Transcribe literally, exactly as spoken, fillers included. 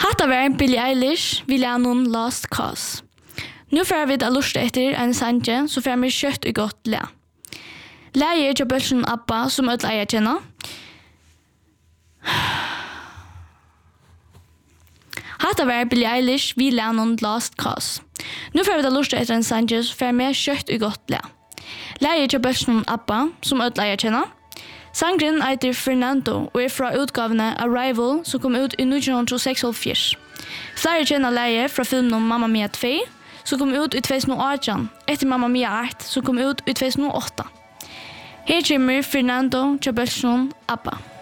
Hatta var Billie Eilish, vi Lennon Lost Cause. Nu får vi da lust etter en sanje, så får vi kjøtt og godt le. Leier til bølsen Abba, som ødel eier kjenne. Hatta var Billie Eilish, vi Lennon Lost Cause. Nu får vi da lust etter en sanje, så får vi kjøtt og godt le. Leier til bølsen Abba, som ødel eier kjenne. Sangren heter Fernando og er fra utgavene Arrival, som kom ut i nitton seksoghalvfjerds. Flere kjenner leie fra filmen Mamma Mia två, som kom ut i two thousand eighteen, etter Mamma Mia one, som kom ut i two thousand eight. Her kommer Fernando Chabelson Abba.